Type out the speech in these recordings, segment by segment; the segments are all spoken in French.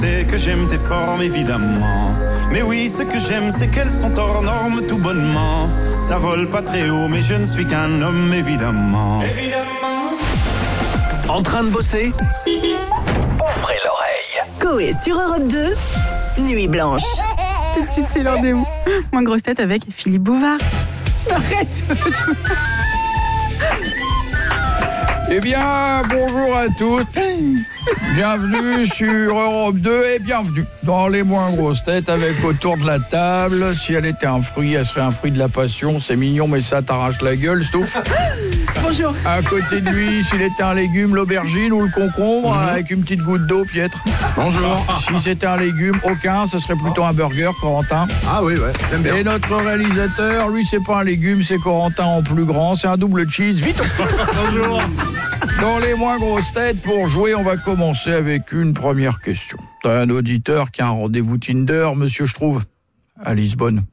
C'est que j'aime tes formes, évidemment. Mais oui, ce que j'aime, c'est qu'elles sont hors normes tout bonnement. Ça vole pas très haut, mais je ne suis qu'un homme, évidemment. Évidemment. En train de bosser? Ouvrez l'oreille. Coé sur Europe 2, Nuit Blanche. Tout de suite, c'est l'heure des mots. Moins grosse tête avec Philippe Bouvard. Arrête. Eh bien, bonjour à toutes. Bienvenue sur Europe 2 et bienvenue dans les moins grosses têtes avec autour de la table. Si elle était un fruit, elle serait un fruit de la passion. C'est mignon, mais ça t'arrache la gueule, Stouff. Bonjour. À côté de lui, s'il était un légume, l'aubergine ou le concombre, avec une petite goutte d'eau, Pietre. Bonjour. Si c'était un légume, aucun, ce serait plutôt un burger, Corentin. Ah oui, ouais, j'aime bien. Et notre réalisateur, lui, c'est pas un légume, c'est Corentin en plus grand, c'est un double cheese. Vite. Bonjour. Dans les moins grosses têtes, pour jouer, on va commencer avec une première question. T'as un auditeur qui a un rendez-vous Tinder, monsieur, je trouve, à Lisbonne.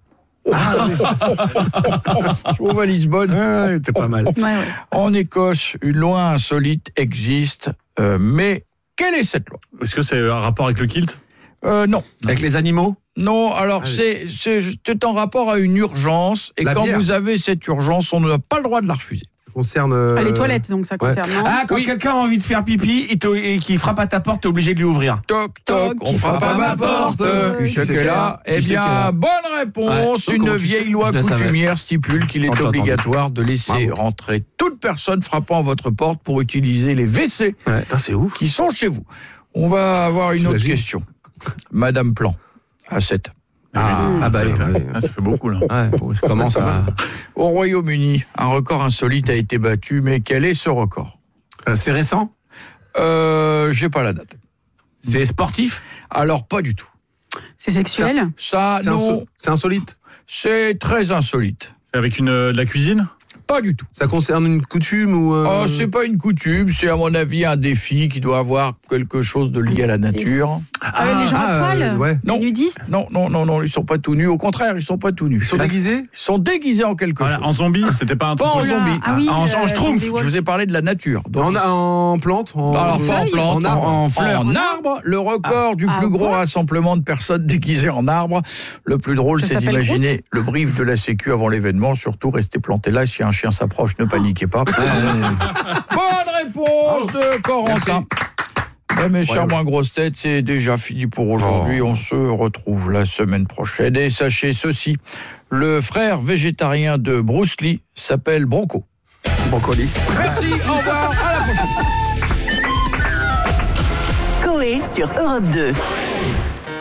Je trouve à Lisbonne. Ah, t'es pas mal. Ouais. En Écosse, une loi insolite existe, mais quelle est cette loi? Est-ce que c'est un rapport avec le kilt? Non. Avec les animaux? Non, alors c'est en rapport à une urgence, et La quand bière. vous avez cette urgence, on n'a pas le droit de la refuser. Ça concerne... Les toilettes, donc ça concerne, non? Ah, quand quelqu'un a envie de faire pipi et qu'il frappe à ta porte, t'es obligé de lui ouvrir. Toc, toc, on frappe à ma porte. Qui c'est qu'elle a? Eh Qui c'est qu'elle bien, a? bonne réponse. Ouais. Une Comment tu vieille sais? loi Je la savais. coutumière stipule qu'il est Quand j'ai obligatoire de laisser Bravo. rentrer toute personne frappant à votre porte pour utiliser les WC Putain, c'est ouf. qui sont chez vous. On va avoir une autre T'imagines? question. Madame Plan, à 7. Ah bah, Ça fait beaucoup, là. Ouais, ça commence à... Au Royaume-Uni, un record insolite a été battu, mais quel est ce record? C'est récent? J'ai pas la date. C'est sportif? Alors, pas du tout. C'est sexuel? Ça, non, c'est insolite. c'est très insolite. C'est avec de la cuisine? Pas du tout. Ça concerne une coutume ou... Oh, c'est pas une coutume, c'est à mon avis un défi qui doit avoir quelque chose de lié à la nature. Les gens à poil? ouais. Non. Les nudistes? Non, ils sont pas tout nus. Au contraire, ils sont pas tout nus. Ils sont déguisés? Ils sont déguisés en quelque Voilà, chose. en zombie, c'était pas un truc. Pas en Oh là, zombie. ah oui, en le schtroumpf. zombie Je vous ai parlé de la nature. Donc, En plante? alors, pas en feuilles, plante, en arbre, en fleurs. En arbre, le record du plus gros quoi rassemblement de personnes déguisées en arbre. Le plus drôle, Ça c'est s'appelle d'imaginer le brief de la Sécu avant l'événement. Surtout, restez plantés là. Si un chien s'approche, ne paniquez pas. Bonne réponse de Corentin. Ouais, mes chers moins grosses têtes, c'est déjà fini pour aujourd'hui. On se retrouve la semaine prochaine. Et sachez ceci, le frère végétarien de Bruce Lee s'appelle Bronco. Brocoli. Merci, au revoir, à la prochaine. Coé sur Europe 2.